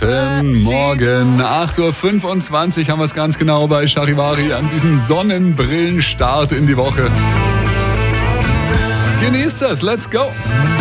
Morgen, 8.25 Uhr haben wir es ganz genau bei Charivari an diesem Sonnenbrillenstart in die Woche. Genießt es, let's go!